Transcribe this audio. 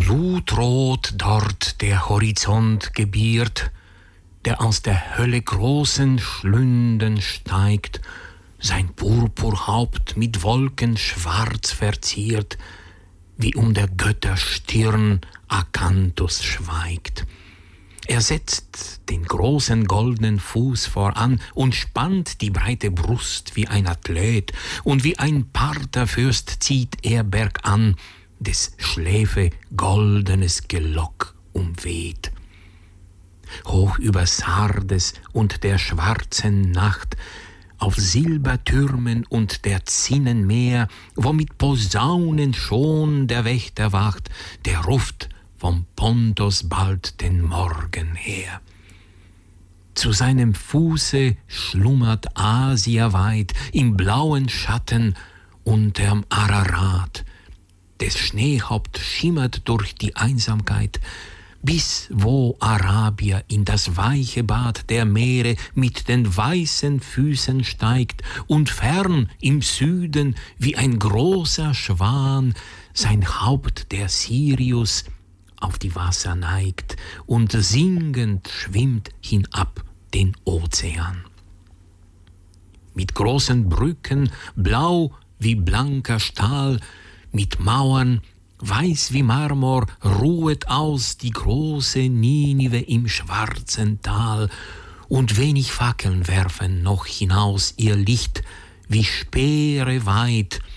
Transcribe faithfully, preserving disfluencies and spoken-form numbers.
Blutrot dort der Horizont gebiert, der aus der Hölle großen Schlünden steigt, sein Purpurhaupt mit Wolken schwarz verziert, wie um der Götter Stirn Akanthus schweigt. Er setzt den großen goldenen Fuß voran und spannt die breite Brust wie ein Athlet, und wie ein Partherfürst zieht er bergan, des Schläfe goldenes Gelock umweht. Hoch über Sardes und der schwarzen Nacht, auf Silbertürmen und der Zinnen Meer, wo mit Posaunen schon der Wächter wacht, der ruft vom Pontos bald den Morgen her. Zu seinem Fuße schlummert Asia weit im blauen Schatten unterm Ararat. Des Schneehaupt schimmert durch die Einsamkeit, bis wo Arabier in das weiche Bad der Meere mit den weißen Füßen steigt und fern im Süden wie ein großer Schwan sein Haupt der Sirius auf die Wasser neigt und singend schwimmt hinab den Ozean. Mit großen Brücken, blau wie blanker Stahl, mit Mauern, weiß wie Marmor, ruhet aus die große Ninive im schwarzen Tal, und wenig Fackeln werfen noch hinaus ihr Licht, wie Speere weit